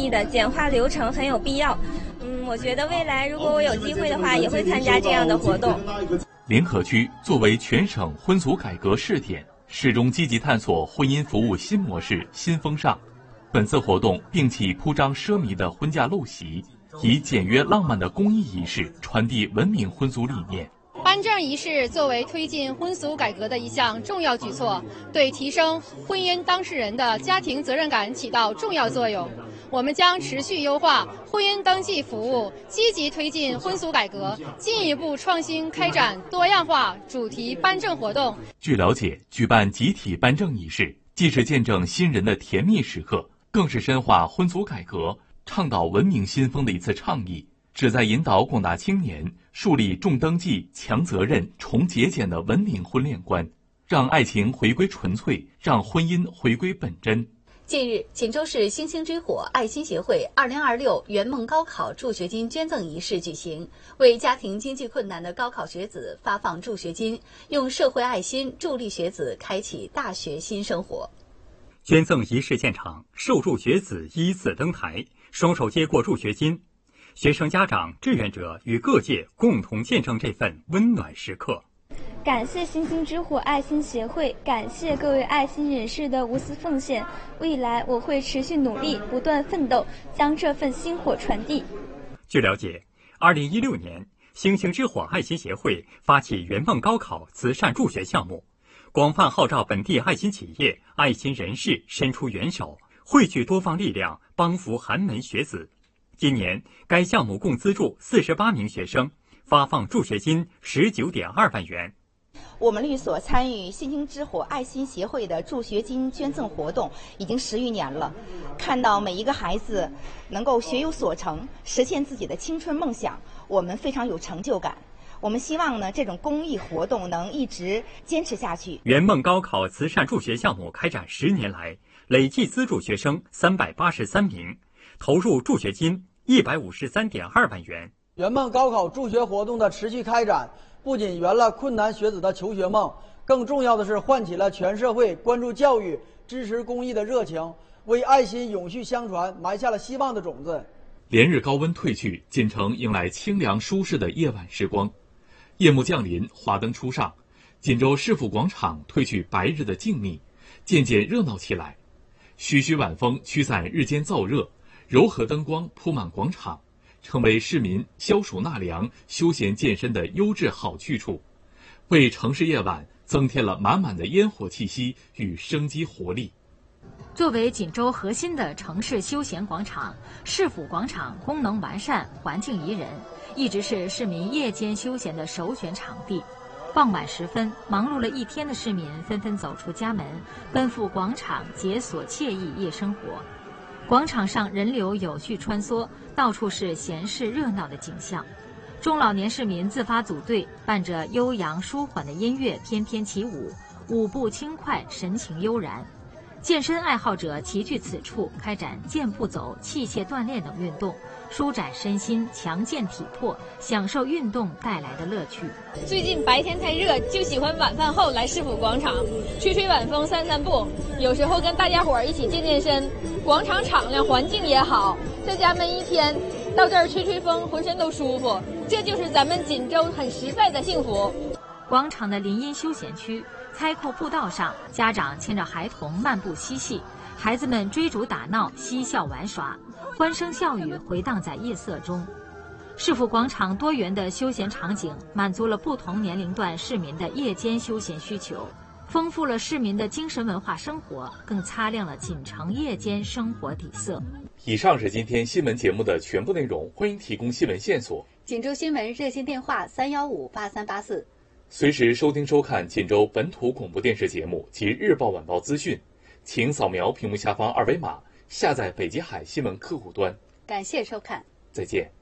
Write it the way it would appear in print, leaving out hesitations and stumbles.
易的，简化流程很有必要。我觉得未来如果我有机会的话，也会参加这样的活动。 临河区作为全省婚俗改革试点，始终积极探索婚姻服务新模式、新风尚。本次活动摒弃铺张奢靡的婚嫁陋习，以简约浪漫的公益仪式传递文明婚俗理念。 颁证仪式作为推进婚俗改革的一项重要举措，对提升婚姻当事人的家庭责任感起到重要作用。我们将持续优化婚姻登记服务，积极推进婚俗改革，进一步创新开展多样化主题颁证活动。 据了解，举办集体颁证仪式，既是见证新人的甜蜜时刻，更是深化婚俗改革、倡导文明新风的一次倡议，旨在引导广大青年树立重登记、强责任、重节俭的文明婚恋观，让爱情回归纯粹，让婚姻回归本真。 近日，锦州市星星之火爱心协会2026圆梦高考助学金捐赠仪式举行，为家庭经济困难的高考学子发放助学金，用社会爱心助力学子开启大学新生活。 捐赠仪式现场，受助学子依次登台，双手接过助学金，学生家长、志愿者与各界共同见证这份温暖时刻。 感谢星星之火爱心协会，感谢各位爱心人士的无私奉献。未来我会持续努力，不断奋斗，将这份薪火传递。 据了解，2016年，星星之火爱心协会发起圆梦高考慈善助学项目，广泛号召本地爱心企业、爱心人士伸出援手，汇聚多方力量，帮扶寒门学子。今年，该项目共资助48名学生，发放助学金19.2万元。 我们律所参与星星之火爱心协会的助学金捐赠活动已经10余年了，看到每一个孩子能够学有所成，实现自己的青春梦想，我们非常有成就感。我们希望呢，这种公益活动能一直坚持下去。 圆梦高考慈善助学项目开展10年来，累计资助学生383名，投入助学金153.2万元。 圆梦高考助学活动的持续开展，不仅圆了困难学子的求学梦，更重要的是唤起了全社会关注教育、支持公益的热情，为爱心永续相传埋下了希望的种子。 连日高温退去，锦城迎来清凉舒适的夜晚时光。夜幕降临，华灯初上，锦州市府广场褪去白日的静谧，渐渐热闹起来。徐徐晚风驱散日间燥热，柔和灯光铺满广场，成为市民消暑纳凉、休闲健身的优质好去处，为城市夜晚增添了满满的烟火气息与生机活力。 作为锦州核心的城市休闲广场，市府广场功能完善、环境宜人，一直是市民夜间休闲的首选场地。傍晚时分，忙碌了一天的市民纷纷走出家门，奔赴广场解锁惬意夜生活。广场上人流有序穿梭，到处是闲适热闹的景象。中老年市民自发组队，伴着悠扬舒缓的音乐翩翩起舞，舞步轻快，神情悠然。健身爱好者齐聚此处，开展健步走、器械锻炼等运动，舒展身心，强健体魄，享受运动带来的乐趣。 最近白天太热，就喜欢晚饭后来市府广场吹吹晚风、散散步，有时候跟大家伙一起健健身。广场敞亮，环境也好，在家闷一天，到这儿吹吹风，浑身都舒服。这就是咱们锦州很实在的幸福。 广场的林荫休闲区，开阔步道上，家长牵着孩童漫步嬉戏，孩子们追逐打闹，嬉笑玩耍，欢声笑语回荡在夜色中。市府广场多元的休闲场景，满足了不同年龄段市民的夜间休闲需求，丰富了市民的精神文化生活，更擦亮了锦城夜间生活底色。 以上是今天新闻节目的全部内容，欢迎提供新闻线索。 锦州新闻热线电话3158384。 随时收听收看锦州本土广播电视节目及日报晚报资讯，请扫描屏幕下方2维码下载北极海新闻客户端。 感谢收看， 再见。